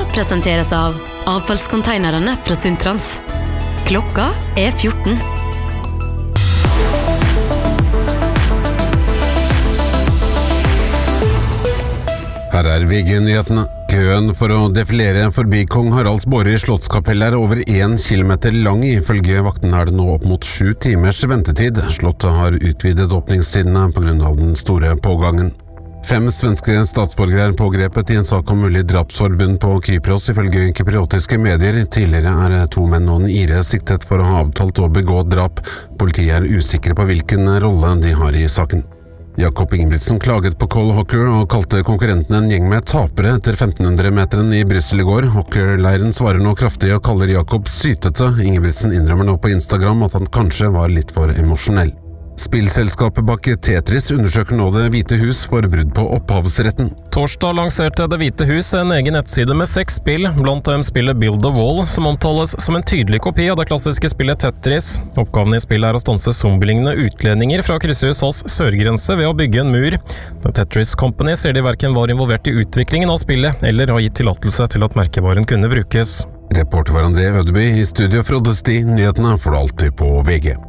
presenteres av avfallskonteinerne fra Suntrans. Klokka 14. Her VG-nyhetene. Køen for å defilere forbi Kong Haralds båre I Slottskapell over 1 kilometer lang. Ifølge vaktene det nå opp mot 7 timers ventetid. Slottet har utvidet åpningstidene på grunn av den store pågangen. 5 svenske statsborgere pågrepet I en sak om mulig drapsforbund på Kypros, ifølge kypriotiske medier. Tidligere 2 menn og en ire siktet for å ha avtalt å begå drap. Politiet usikre på hvilken rolle de har I saken. Jakob Ingebrigtsen klaget på Cole Hocker og kalte konkurrentene en gjeng med tapere etter 1500-meteren I Brussel I går. Hocker-leiren svarer nå kraftig og kaller Jakob sytete. Ingebrigtsen innrømmer nå på Instagram at han kanskje var litt for emosjonell. Spillselskapet bak Tetris undersøker nå Det Hvite Hus for brudd på opphavsretten. Torsdag lanserte Det Hvite Hus en egen nettside med 6 spill, blant dem spillet Build a Wall, som omtales som en tydelig kopi av det klassiske spillet Tetris. Oppgaven I spillet å stanse zombielignende utkledninger fra å krysse USAs sørgrense ved å bygge en mur. The Tetris Company sier de hverken var involvert I utviklingen av spillet, eller har gitt tillatelse til at merkevaren kunne brukes. Reporter var André Ødeby I studio Frode Sti. Nyhetene får du alltid på VG.